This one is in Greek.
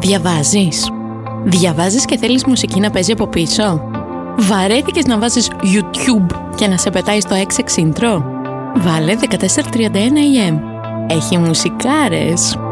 Διαβάζεις. Διαβάζεις και θέλεις μουσική να παίζει από πίσω. Βαρέθηκες να βάζεις YouTube και να σε πετάει στο XX intro. Βάλε 1431 AM. Έχει μουσικάρες.